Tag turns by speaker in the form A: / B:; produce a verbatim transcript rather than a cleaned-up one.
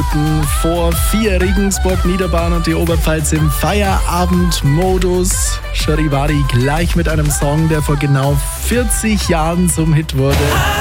A: Minuten vor vier. Regensburg, Niederbayern und die Oberpfalz im Feierabendmodus. Charivari gleich mit einem Song, der vor genau vierzig Jahren zum Hit wurde.